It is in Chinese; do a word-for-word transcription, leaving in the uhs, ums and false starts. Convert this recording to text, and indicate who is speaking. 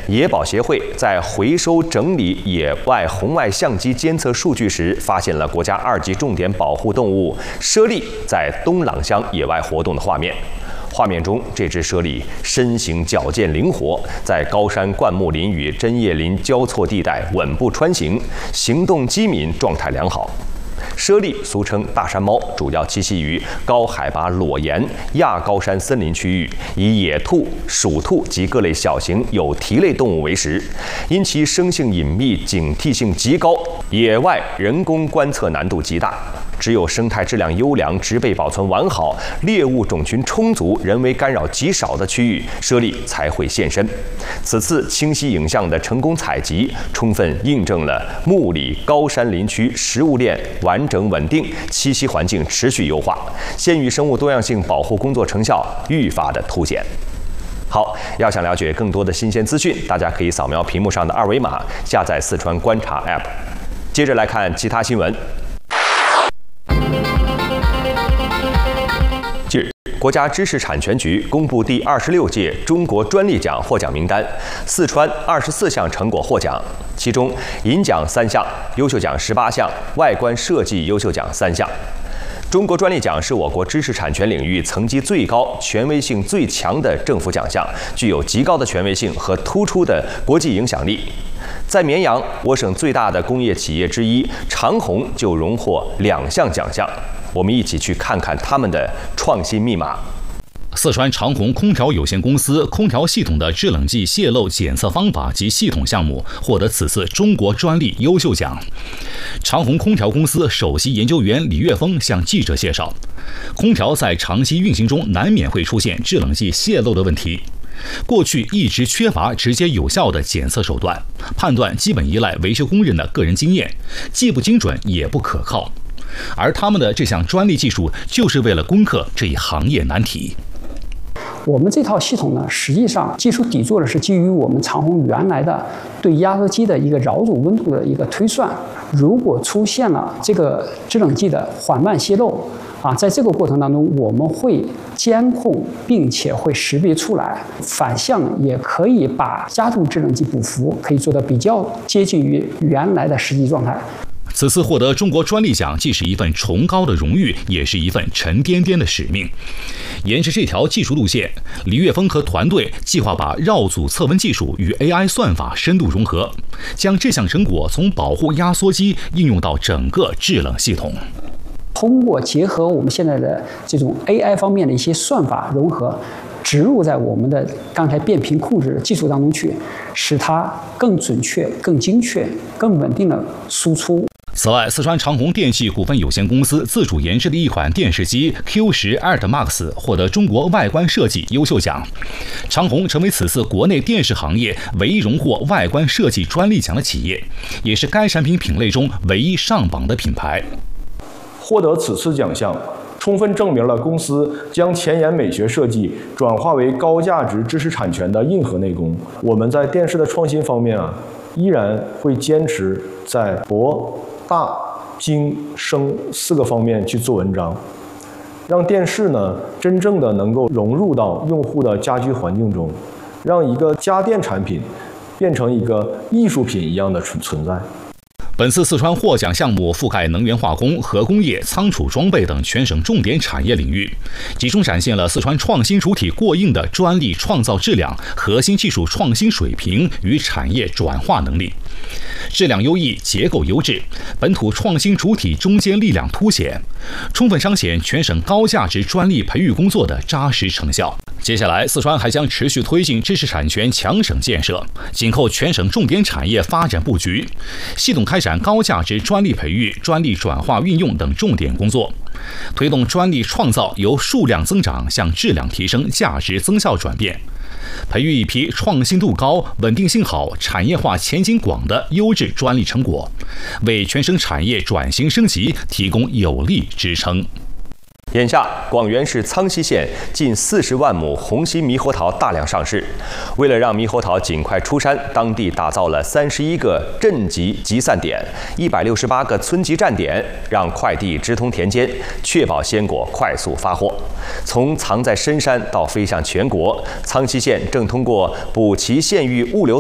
Speaker 1: 野保协会在回收整理野外红外相机监测数据时，发现了国家二级重点保护动物猞猁在东朗乡野外活动的画面。画面中，这只猞猁身形矫健灵活，在高山灌木林与针叶林交错地带稳步穿行，行动机敏，状态良好。猞猁俗称大山猫，主要栖息于高海拔裸岩亚高山森林区域，以野兔、鼠兔及各类小型有蹄类动物为食。因其生性隐秘、警惕性极高，野外人工观测难度极大。只有生态质量优良、植被保存完好、猎物种群充足、人为干扰极少的区域，猞猁才会现身。此次清晰影像的成功采集，充分印证了木里高山林区食物链完整稳定、栖息环境持续优化、县域生物多样性保护工作成效愈发的凸显。好，要想了解更多的新鲜资讯，大家可以扫描屏幕上的二维码，下载四川观察 App。接着来看其他新闻。近日，国家知识产权局公布第二十六届中国专利奖获奖名单，四川二十四项成果获奖，其中银奖三项，优秀奖十八项，外观设计优秀奖三项。中国专利奖是我国知识产权领域层级最高、权威性最强的政府奖项，具有极高的权威性和突出的国际影响力。在绵阳，我省最大的工业企业之一长虹就荣获两项奖项。我们一起去看看他们的创新密码。
Speaker 2: 四川长虹空调有限公司空调系统的制冷剂泄漏检测方法及系统项目获得此次中国专利优秀奖。长虹空调公司首席研究员李岳峰向记者介绍，空调在长期运行中难免会出现制冷剂泄漏的问题。过去一直缺乏直接有效的检测手段，判断基本依赖维修工人的个人经验，既不精准也不可靠。而他们的这项专利技术就是为了攻克这一行业难题。
Speaker 3: 我们这套系统呢，实际上技术底座的是基于我们长虹原来的对压缩机的一个扰阻温度的一个推算。如果出现了这个制冷剂的缓慢泄漏啊，在这个过程当中，我们会监控并且会识别出来，反向也可以把加注制冷剂补氟可以做到比较接近于原来的实际状态。
Speaker 2: 此次获得中国专利奖，既是一份崇高的荣誉，也是一份沉甸甸的使命。沿着这条技术路线，李岳峰和团队计划把绕阻测温技术与 A I 算法深度融合，将这项成果从保护压缩机应用到整个制冷系统。
Speaker 3: 通过结合我们现在的这种 A I 方面的一些算法融合，植入在我们的刚才变频控制技术当中去，使它更准确、更精确、更稳定的输出。
Speaker 2: 此外，四川长虹电器股份有限公司自主研制的一款电视机 Q 十 Alt Max 获得中国外观设计优秀奖，长虹成为此次国内电视行业唯一荣获外观设计专利奖的企业，也是该产品品类中唯一上榜的品牌。
Speaker 4: 获得此次奖项，充分证明了公司将前沿美学设计转化为高价值知识产权的硬核内功。我们在电视的创新方面啊，依然会坚持在博、大、精、声四个方面去做文章，让电视呢真正的能够融入到用户的家居环境中，让一个家电产品变成一个艺术品一样的存存在。
Speaker 2: 本次四川获奖项目覆盖能源化工、核工业、仓储装备等全省重点产业领域，集中展现了四川创新主体过硬的专利创造质量、核心技术创新水平与产业转化能力。质量优异、结构优质，本土创新主体中坚力量凸显，充分彰显全省高价值专利培育工作的扎实成效。接下来，四川还将持续推进知识产权强省建设，紧扣全省重点产业发展布局，系统开展高价值专利培育、专利转化运用等重点工作，推动专利创造由数量增长向质量提升、价值增效转变，培育一批创新度高、稳定性好、产业化前景广的优质专利成果，为全省产业转型升级提供有力支撑。
Speaker 1: 眼下，广元市苍溪县近四十万亩红心猕猴桃大量上市。为了让猕猴桃尽快出山，当地打造了三十一个镇级集散点、一百六十八个村级站点，让快递直通田间，确保鲜果快速发货。从藏在深山到飞向全国，苍溪县正通过补齐县域物流